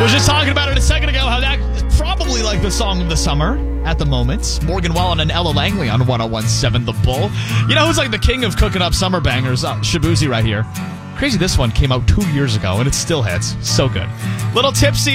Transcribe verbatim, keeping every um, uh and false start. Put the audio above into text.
Was just talking about it a second ago, how that is probably like the song of the summer at the moment. Morgan Wallen and Ella Langley on one oh one point seven The Bull. You know who's like the king of cooking up summer bangers? Uh, Shabuzi right here. Crazy, this one came out two years ago, and it still hits. So good. Little tipsy.